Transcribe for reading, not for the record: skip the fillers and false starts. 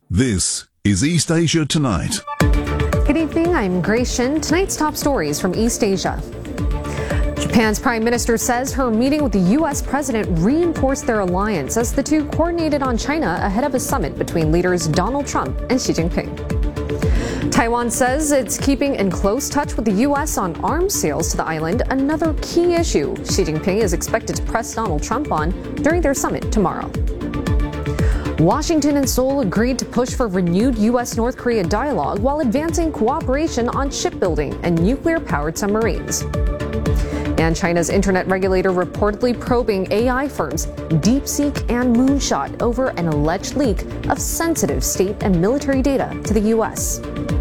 This is East Asia Tonight. Good evening, I'm Grace Shin. Tonight's top stories from East Asia. Japan's prime minister says her meeting with the U.S. president reinforced their alliance as the two coordinated on China ahead of a summit between leaders Donald Trump and Xi Jinping. Taiwan says it's keeping in close touch with the U.S. on arms sales to the island, another key issue Xi Jinping is expected to press Donald Trump on during their summit tomorrow. Washington and Seoul agreed to push for renewed U.S.-North Korea dialogue while advancing cooperation on shipbuilding and nuclear-powered submarines. And China's internet regulator reportedly probing AI firms DeepSeek and Moonshot over an alleged leak of sensitive state and military data to the U.S.